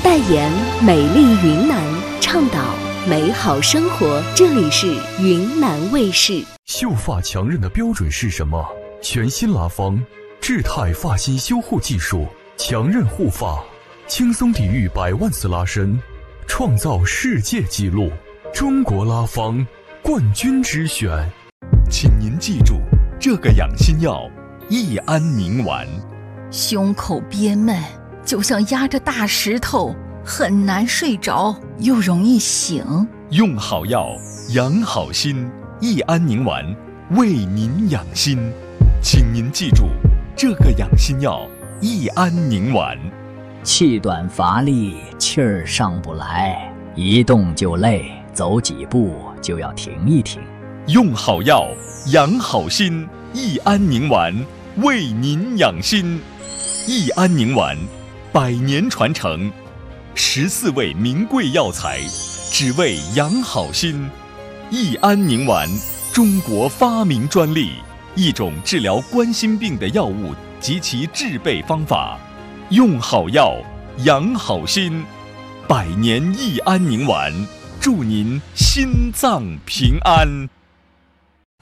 代言美丽云南，倡导美好生活。这里是云南卫视。 秀发强韧的标准是什么？全新拉芳智泰发型修护技术，强韧护发，轻松抵御100万次拉伸，创造世界纪录。中国拉芳冠军之选。 请您记住这个养心药：益安宁丸。 胸口憋闷，就像压着大石头，很难睡着，又容易醒。 用好药，养好心。益安宁丸为您养心，请您记住这个养心药：益安宁丸。 气短乏力，气儿上不来，一动就累，走几步就要停一停。 用好药，养好心。益安宁丸为您养心。益安宁丸100年传承，14味名贵药材，只为养好心。益安宁丸，中国发明专利，一种治疗冠心病的药物及其制备方法。用好药，养好心。100年益安宁丸，祝您心脏平安。